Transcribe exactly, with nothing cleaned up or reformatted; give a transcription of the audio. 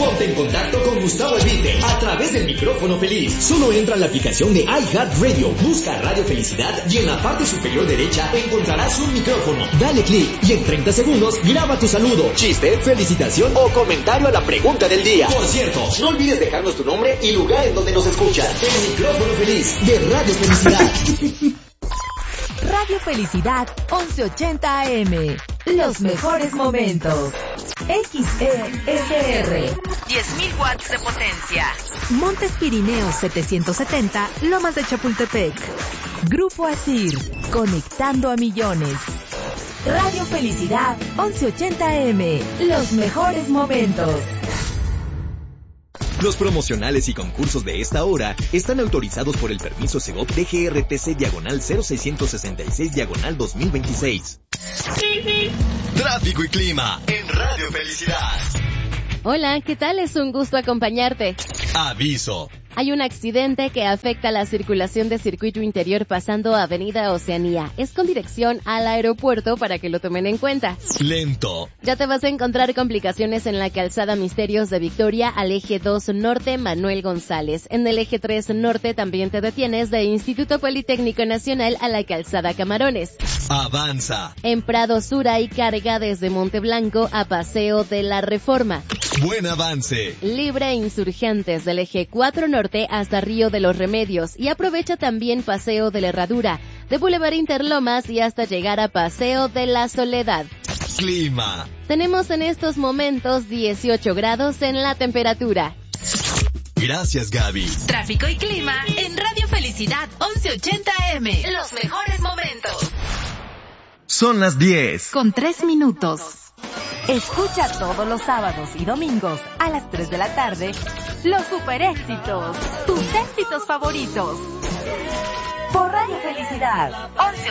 Ponte en contacto con Gustavo Elvite a través del micrófono feliz. Solo entra a la aplicación de iHeartRadio, busca Radio Felicidad y en la parte superior derecha encontrarás un micrófono. Dale clic y en treinta segundos graba tu saludo, chiste, felicitación o comentario a la pregunta del día. Por cierto, no olvides dejarnos tu nombre y lugar en donde nos escuchas. El micrófono feliz de Radio Felicidad. Radio Felicidad once ochenta A M. Los mejores momentos. X E S R. diez mil watts de potencia. Montes Pirineos setecientos setenta, Lomas de Chapultepec. Grupo Asir, conectando a millones. Radio Felicidad once ochenta A M. Los mejores momentos. Los promocionales y concursos de esta hora están autorizados por el permiso Segov D G R T C diagonal cero seiscientos sesenta y seis diagonal dos mil veintiséis. Tráfico y clima en Radio Felicidad. Hola, ¿qué tal? Es un gusto acompañarte. Aviso. Hay un accidente que afecta la circulación de circuito interior pasando Avenida Oceanía. Es con dirección al aeropuerto para que lo tomen en cuenta. Lento. Ya te vas a encontrar complicaciones en la calzada Misterios de Victoria al eje dos Norte Manuel González. En el eje tres Norte también te detienes de Instituto Politécnico Nacional a la calzada Camarones. Avanza. En Prado Sur hay carga desde Monteblanco a Paseo de la Reforma. Buen avance. Libre Insurgentes del eje cuatro Norte hasta Río de los Remedios y aprovecha también Paseo de la Herradura, de Boulevard Interlomas y hasta llegar a Paseo de la Soledad. Clima. Tenemos en estos momentos dieciocho grados en la temperatura. Gracias, Gaby. Tráfico y clima en Radio Felicidad once ochenta A M. Los mejores momentos. Son las diez. Con tres minutos. Escucha todos los sábados y domingos a las tres de la tarde los super éxitos, tus éxitos favoritos. Por Radio Felicidad once